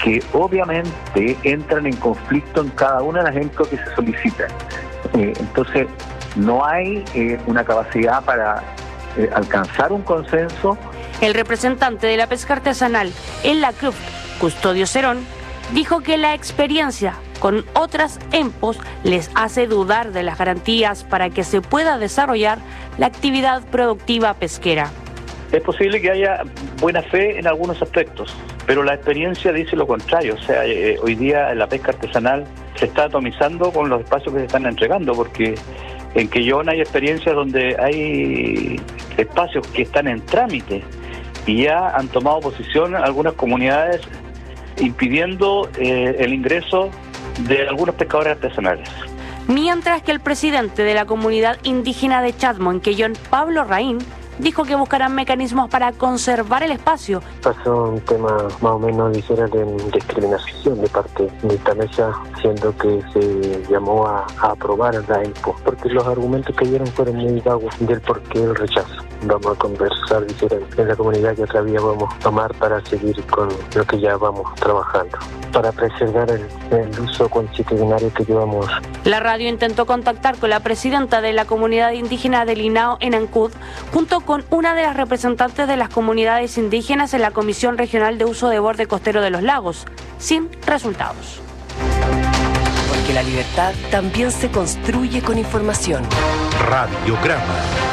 que obviamente entran en conflicto en cada una de las ENCO que se solicitan. Entonces, no hay una capacidad para alcanzar un consenso. El representante de la pesca artesanal en la CRUF, Custodio Cerón, dijo que la experiencia con otras ENPOs les hace dudar de las garantías para que se pueda desarrollar la actividad productiva pesquera. Es posible que haya buena fe en algunos aspectos, pero la experiencia dice lo contrario. O sea, hoy día la pesca artesanal se está atomizando con los espacios que se están entregando, porque en Quellón hay experiencias donde hay espacios que están en trámite y ya han tomado posición algunas comunidades impidiendo el ingreso de algunos pescadores artesanales. Mientras que el presidente de la comunidad indígena de Chadmo en Quellón, Pablo Raín, dijo que buscarán mecanismos para conservar el espacio. Pasó un tema más o menos, dijera, de discriminación de parte de esta mesa, siendo que se llamó a aprobar la ENPO, porque los argumentos que dieron fueron muy vagos del porqué del rechazo. Vamos a conversar, dijera, en la comunidad que otra vía vamos a tomar para seguir con lo que ya vamos trabajando, para preservar el uso constitucionario que llevamos. La radio intentó contactar con la presidenta de la comunidad indígena de Linao en Ancud, junto con una de las representantes de las comunidades indígenas en la Comisión Regional de Uso de Borde Costero de los Lagos, sin resultados. Porque la libertad también se construye con información. Radiograma.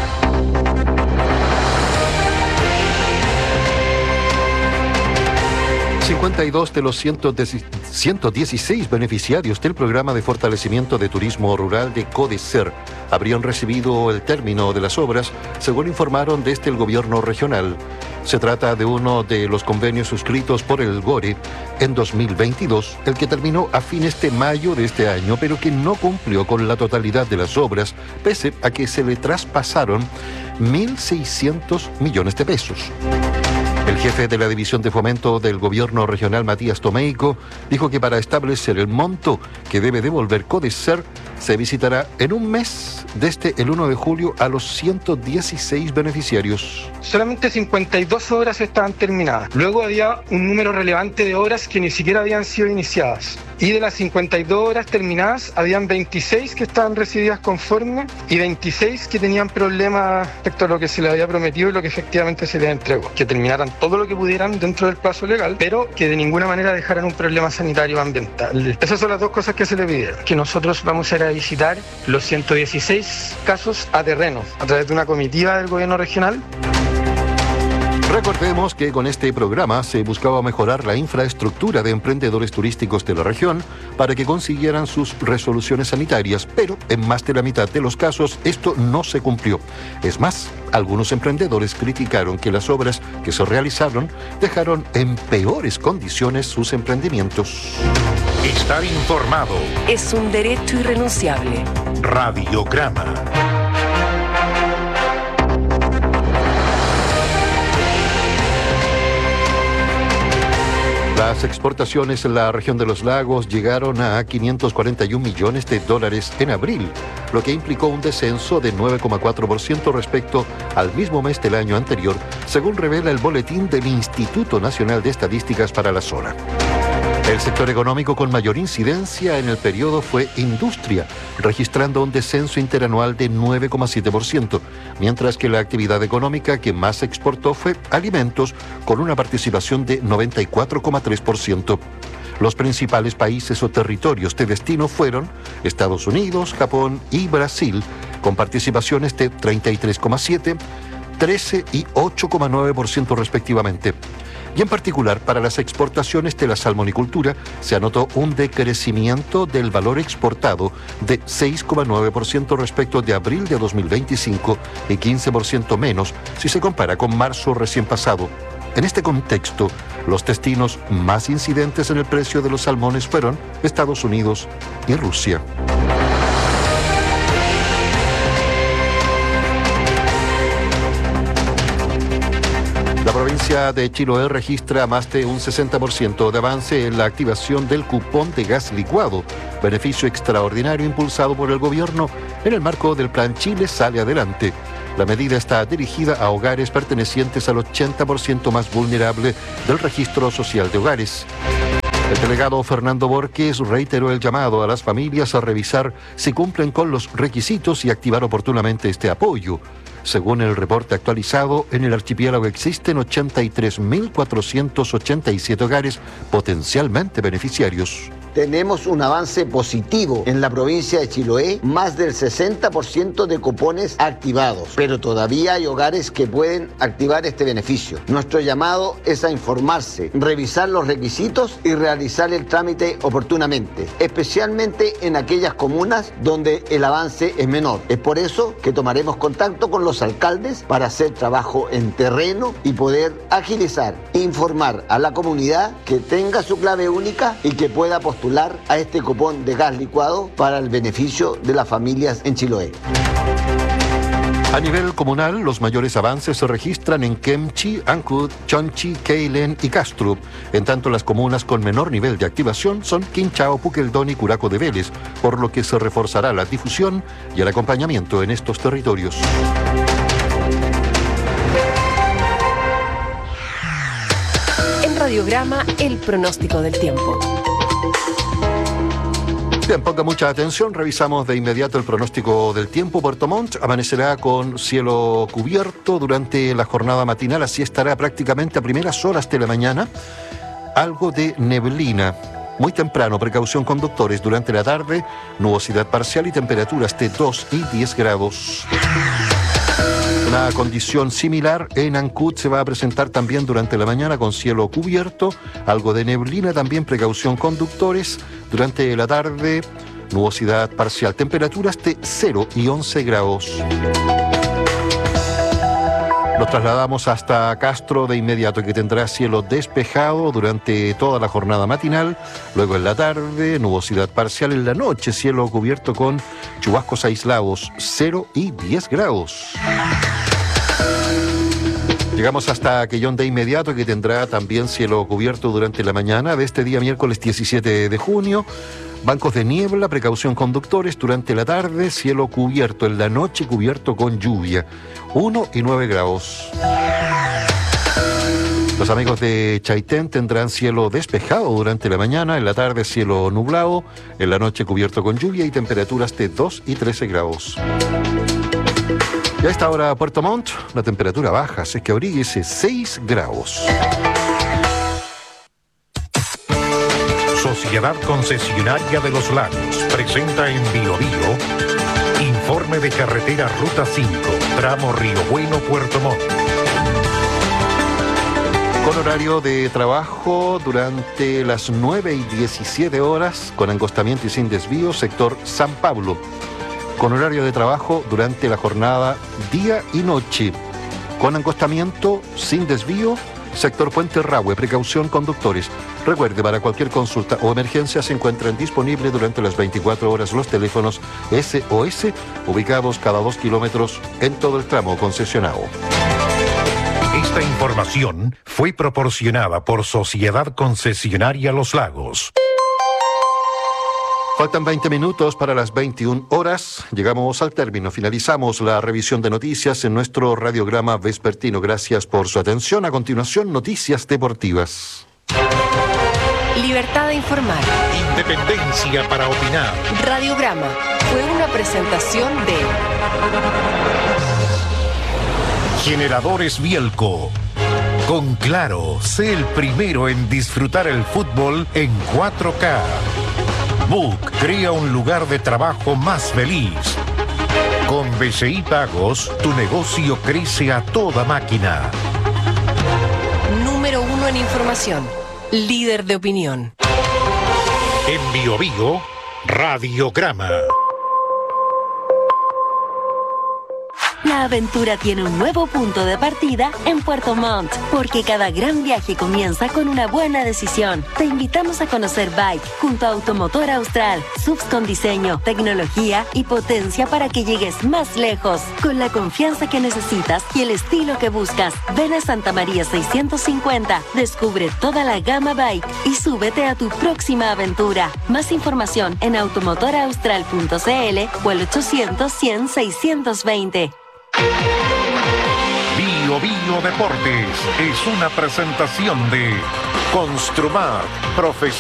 ...52 de los 116 beneficiarios del programa de fortalecimiento de turismo rural de CODESER habrían recibido el término de las obras, según informaron desde el gobierno regional. Se trata de uno de los convenios suscritos por el GORE en 2022, el que terminó a fines de mayo de este año, pero que no cumplió con la totalidad de las obras, pese a que se le traspasaron 1.600 millones de pesos. El jefe de la División de Fomento del Gobierno Regional, Matías Tomeico, dijo que para establecer el monto que debe devolver CODESER, se visitará en un mes, desde el 1 de julio, a los 116 beneficiarios. Solamente 52 obras estaban terminadas. Luego había un número relevante de obras que ni siquiera habían sido iniciadas. Y de las 52 obras terminadas, habían 26 que estaban recibidas conforme y 26 que tenían problemas respecto a lo que se les había prometido y lo que efectivamente se les entregó. Que terminaran todo lo que pudieran dentro del plazo legal, pero que de ninguna manera dejaran un problema sanitario o ambiental. Esas son las dos cosas que se le pidieron. Que nosotros vamos a ir a visitar los 116 casos a terreno a través de una comitiva del gobierno regional. Recordemos que con este programa se buscaba mejorar la infraestructura de emprendedores turísticos de la región para que consiguieran sus resoluciones sanitarias, pero en más de la mitad de los casos esto no se cumplió. Es más, algunos emprendedores criticaron que las obras que se realizaron dejaron en peores condiciones sus emprendimientos. Estar informado es un derecho irrenunciable. Radiograma. Las exportaciones en la región de los lagos llegaron a $541 millones en abril, lo que implicó un descenso de 9,4% respecto al mismo mes del año anterior, según revela el boletín del Instituto Nacional de Estadísticas para la zona. El sector económico con mayor incidencia en el periodo fue industria, registrando un descenso interanual de 9,7%, mientras que la actividad económica que más exportó fue alimentos, con una participación de 94,3%. Los principales países o territorios de destino fueron Estados Unidos, Japón y Brasil, con participaciones de 33,7%, 13% y 8,9% respectivamente. Y en particular, para las exportaciones de la salmonicultura, se anotó un decrecimiento del valor exportado de 6,9% respecto de abril de 2025 y 15% menos si se compara con marzo recién pasado. En este contexto, los destinos más incidentes en el precio de los salmones fueron Estados Unidos y Rusia. La provincia de Chiloé registra más de un 60% de avance en la activación del cupón de gas licuado, beneficio extraordinario impulsado por el gobierno en el marco del Plan Chile Sale Adelante. La medida está dirigida a hogares pertenecientes al 80% más vulnerable del registro social de hogares. El delegado Fernando Borges reiteró el llamado a las familias a revisar si cumplen con los requisitos y activar oportunamente este apoyo. Según el reporte actualizado, en el archipiélago existen 83.487 hogares potencialmente beneficiarios. Tenemos un avance positivo en la provincia de Chiloé, más del 60% de cupones activados, pero todavía hay hogares que pueden activar este beneficio. Nuestro llamado es a informarse, revisar los requisitos y realizar el trámite oportunamente, especialmente en aquellas comunas donde el avance es menor. Es por eso que tomaremos contacto con los alcaldes para hacer trabajo en terreno y poder agilizar, informar a la comunidad que tenga su clave única y que pueda postular a este cupón de gas licuado para el beneficio de las familias en Chiloé. A nivel comunal, los mayores avances se registran en Kemchi, Ancud, Chonchi, Keilen y Kastrup. En tanto, las comunas con menor nivel de activación son Quinchao, Puqueldón y Curaco de Vélez, por lo que se reforzará la difusión y el acompañamiento en estos territorios. En Radiograma, el pronóstico del tiempo. Bien, ponga mucha atención, revisamos de inmediato el pronóstico del tiempo. Puerto Montt amanecerá con cielo cubierto durante la jornada matinal, así estará prácticamente a primeras horas de la mañana. Algo de neblina. Muy temprano, precaución conductores. Durante la tarde, nubosidad parcial y temperaturas de 2 y 10 grados. Una condición similar en Ancud se va a presentar también durante la mañana con cielo cubierto, algo de neblina también, precaución conductores. Durante la tarde, nubosidad parcial, temperaturas de 0 y 11 grados. Nos trasladamos hasta Castro de inmediato, que tendrá cielo despejado durante toda la jornada matinal. Luego en la tarde, nubosidad parcial. En la noche, cielo cubierto con chubascos aislados, 0 y 10 grados. Llegamos hasta Aquellón de inmediato, que tendrá también cielo cubierto durante la mañana de este día miércoles 17 de junio. Bancos de niebla, precaución conductores. Durante la tarde, cielo cubierto. En la noche, cubierto con lluvia. 1 y 9 grados. Los amigos de Chaitén tendrán cielo despejado durante la mañana. En la tarde, cielo nublado. En la noche, cubierto con lluvia y temperaturas de 2 y 13 grados. Y a esta hora, Puerto Montt, la temperatura baja, así que abríguese, 6 grados. Sociedad Concesionaria de los Lagos presenta en Bio Bio informe de carretera Ruta 5, tramo Río Bueno, Puerto Montt. Con horario de trabajo durante las 9 y 17 horas, con angostamiento y sin desvío, sector San Pablo. Con horario de trabajo durante la jornada día y noche, con angostamiento sin desvío, sector Puente Rahue, precaución conductores. Recuerde, para cualquier consulta o emergencia se encuentran disponibles durante las 24 horas los teléfonos SOS, ubicados cada 2 kilómetros en todo el tramo concesionado. Esta información fue proporcionada por Sociedad Concesionaria Los Lagos. Faltan 20 minutos para las 21 horas. Llegamos al término. Finalizamos la revisión de noticias en nuestro radiograma vespertino. Gracias por su atención. A continuación, noticias deportivas. Libertad de informar. Independencia para opinar. Radiograma fue una presentación de Generadores Bielco. Con Claro, sé el primero en disfrutar el fútbol en 4K. Book crea un lugar de trabajo más feliz. Con BCI Pagos, tu negocio crece a toda máquina. Número 1 en información. Líder de opinión. En Bio Bio, Radiograma. La aventura tiene un nuevo punto de partida en Puerto Montt, porque cada gran viaje comienza con una buena decisión. Te invitamos a conocer Bike junto a Automotor Austral, subs con diseño, tecnología y potencia para que llegues más lejos, con la confianza que necesitas y el estilo que buscas. Ven a Santa María 650, descubre toda la gama Bike y súbete a tu próxima aventura. Más información en automotoraustral.cl o el 800-100-620. Bio Bio Deportes es una presentación de Construmar,